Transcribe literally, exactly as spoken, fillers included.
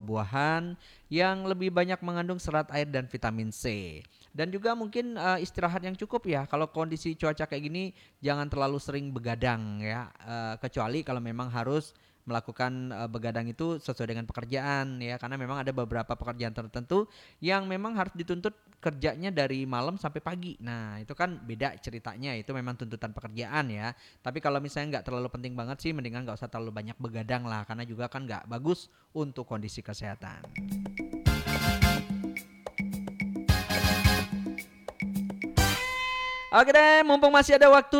buah-buahan yang lebih banyak mengandung serat air dan vitamin C. Dan juga mungkin eh, istirahat yang cukup ya. Kalau kondisi cuaca kayak gini jangan terlalu sering begadang ya. Eh, kecuali kalau memang harus melakukan eh, begadang itu sesuai dengan pekerjaan ya, karena memang ada beberapa pekerjaan tertentu yang memang harus dituntut kerjanya dari malam sampai pagi. Nah, itu kan beda ceritanya, itu memang tuntutan pekerjaan ya. Tapi kalau misalnya nggak terlalu penting banget sih, mendingan nggak usah terlalu banyak begadang lah, karena juga kan nggak bagus untuk kondisi kesehatan. Oke deh, mumpung masih ada waktu,